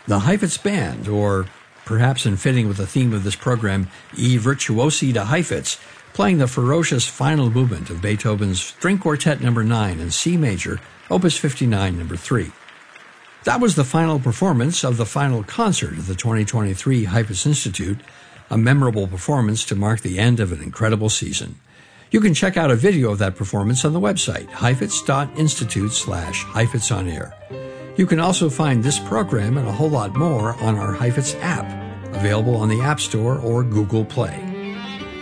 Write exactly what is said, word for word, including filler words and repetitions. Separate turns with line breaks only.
The Heifetz Band, or perhaps in fitting with the theme of this program, I Virtuosi de Heifetz, playing the ferocious final movement of Beethoven's String Quartet number nine in C major, Opus fifty-nine, number three. That was the final performance of the final concert of the twenty twenty-three Heifetz Institute, a memorable performance to mark the end of an incredible season. You can check out a video of that performance on the website, heifetz.institute slash Heifetz on air. You can also find this program and a whole lot more on our Heifetz app, available on the App Store or Google Play.